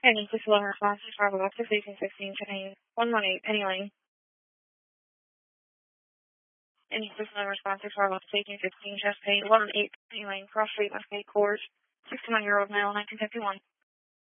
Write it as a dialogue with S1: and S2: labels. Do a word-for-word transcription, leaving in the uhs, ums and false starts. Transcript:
S1: Any facility response to travel up to station sixteen, contain one one eight, Penny Lane. Any facility response to travel up to station sixteen, chest pain, one one eight, Penny Lane, cross street, Westgate, Coors, sixty-one-year-old male, nineteen fifty-one.